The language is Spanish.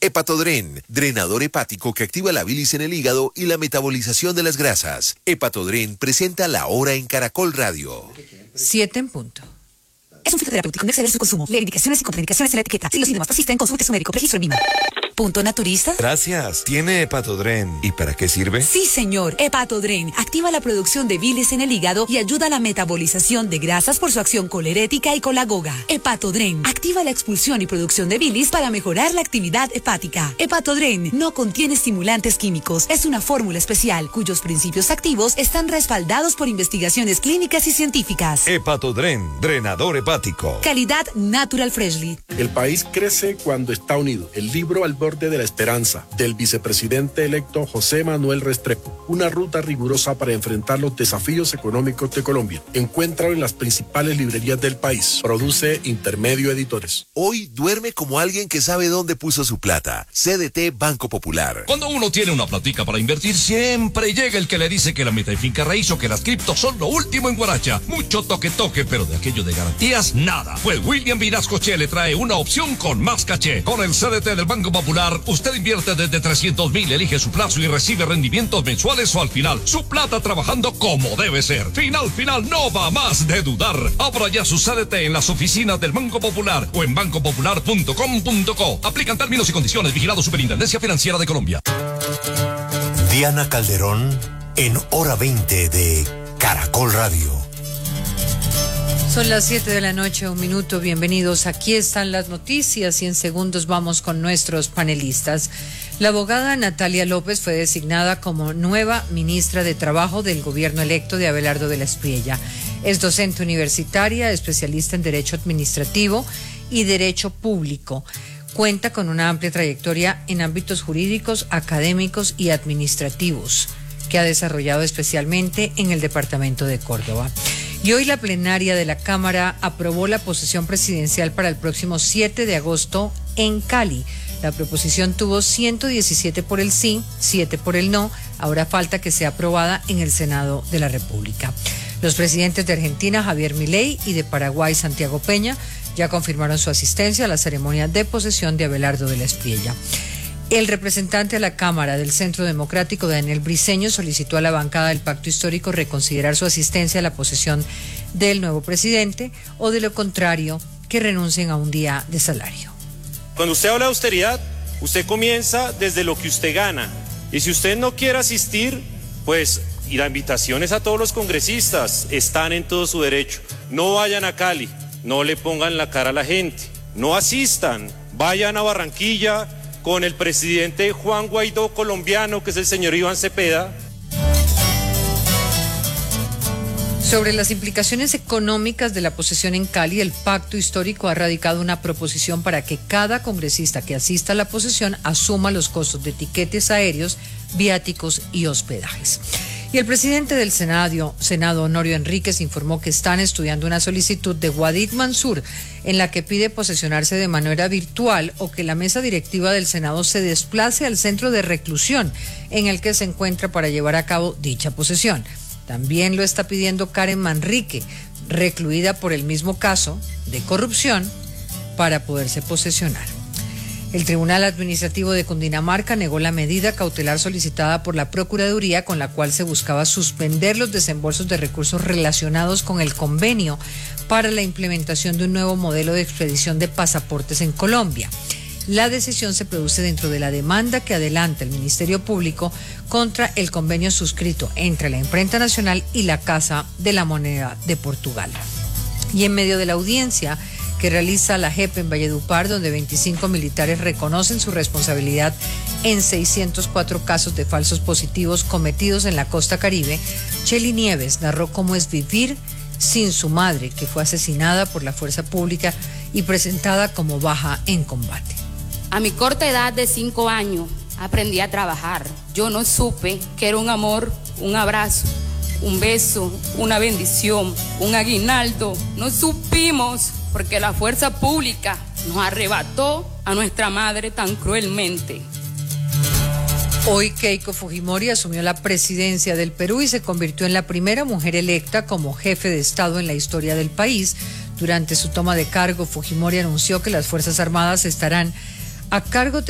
Hepatodren, drenador hepático que activa la bilis en el hígado y la metabolización de las grasas. Hepatodren presenta La Hora en Caracol Radio. 7 en punto. Es un fitoterapéutico, no exceder su consumo. Lee indicaciones y contraindicaciones en la etiqueta. Si los síntomas persisten, consulte a su médico. Registro en Vima. ¿Punto naturista? Gracias. ¿Tiene Hepatodren? ¿Y para qué sirve? Sí, señor. Hepatodren activa la producción de bilis en el hígado y ayuda a la metabolización de grasas por su acción colerética y colagoga. Hepatodren activa la expulsión y producción de bilis para mejorar la actividad hepática. Hepatodren no contiene estimulantes químicos. Es una fórmula especial cuyos principios activos están respaldados por investigaciones clínicas y científicas. Hepatodren, drenador hepático. Calidad Natural Freshly. El país crece cuando está unido. El libro Al borde de la esperanza, del vicepresidente electo José Manuel Restrepo. Una ruta rigurosa para enfrentar los desafíos económicos de Colombia. Encuéntralo en las principales librerías del país. Produce Intermedio Editores. Hoy duerme como alguien que sabe dónde puso su plata. CDT Banco Popular. Cuando uno tiene una platica para invertir, siempre llega el que le dice que la meta y finca raíz o que las criptos son lo último en Guaracha. Mucho toque, pero de aquello de garantías, nada. Pues William Vinascoche le trae una opción con más caché. Con el CDT del Banco Popular, usted invierte desde 300,000, elige su plazo y recibe rendimientos mensuales o al final. Su plata trabajando como debe ser. Final, no va más de dudar. Abra ya su CDT en las oficinas del Banco Popular o en bancopopular.com.co. Aplican términos y condiciones. Vigilado Superintendencia Financiera de Colombia. Diana Calderón en Hora 20 de Caracol Radio. Son las 7 de la noche, 1 minuto. Bienvenidos. Aquí están las noticias y en segundos vamos con nuestros panelistas. La abogada Natalia López fue designada como nueva ministra de Trabajo del gobierno electo de Abelardo de la Espriella. Es docente universitaria, especialista en Derecho Administrativo y Derecho Público. Cuenta con una amplia trayectoria en ámbitos jurídicos, académicos y administrativos, que ha desarrollado especialmente en el departamento de Córdoba. Y hoy la plenaria de la Cámara aprobó la posesión presidencial para el próximo 7 de agosto en Cali. La proposición tuvo 117 por el sí, 7 por el no. Ahora falta que sea aprobada en el Senado de la República. Los presidentes de Argentina, Javier Milei, y de Paraguay, Santiago Peña, ya confirmaron su asistencia a la ceremonia de posesión de Abelardo de la Espriella. El representante a la Cámara del Centro Democrático, Daniel Briceño, solicitó a la bancada del Pacto Histórico reconsiderar su asistencia a la posesión del nuevo presidente o, de lo contrario, que renuncien a un día de salario. Cuando usted habla de austeridad, usted comienza desde lo que usted gana. Y si usted no quiere asistir, pues, y la invitación es a todos los congresistas, están en todo su derecho. No vayan a Cali, no le pongan la cara a la gente, no asistan, vayan a Barranquilla con el presidente Juan Guaidó colombiano, que es el señor Iván Cepeda. Sobre las implicaciones económicas de la posesión en Cali, el Pacto Histórico ha radicado una proposición para que cada congresista que asista a la posesión asuma los costos de tiquetes aéreos, viáticos y hospedajes. Y el presidente del Senado, Honorio Enríquez, informó que están estudiando una solicitud de Wadid Mansur en la que pide posesionarse de manera virtual o que la mesa directiva del Senado se desplace al centro de reclusión en el que se encuentra para llevar a cabo dicha posesión. También lo está pidiendo Karen Manrique, recluida por el mismo caso de corrupción, para poderse posesionar. El Tribunal Administrativo de Cundinamarca negó la medida cautelar solicitada por la Procuraduría, con la cual se buscaba suspender los desembolsos de recursos relacionados con el convenio para la implementación de un nuevo modelo de expedición de pasaportes en Colombia. La decisión se produce dentro de la demanda que adelanta el Ministerio Público contra el convenio suscrito entre la Imprenta Nacional y la Casa de la Moneda de Portugal. Y en medio de la audiencia que realiza la JEP en Valledupar, donde 25 militares reconocen su responsabilidad en 604 casos de falsos positivos cometidos en la costa Caribe, Chely Nieves narró cómo es vivir sin su madre, que fue asesinada por la fuerza pública y presentada como baja en combate. A mi corta edad de 5 años aprendí a trabajar. Yo no supe que era un amor, un abrazo, un beso, una bendición, un aguinaldo. No supimos porque la fuerza pública nos arrebató a nuestra madre tan cruelmente. Hoy Keiko Fujimori asumió la presidencia del Perú y se convirtió en la primera mujer electa como jefe de Estado en la historia del país. Durante su toma de cargo, Fujimori anunció que las Fuerzas Armadas estarán a cargo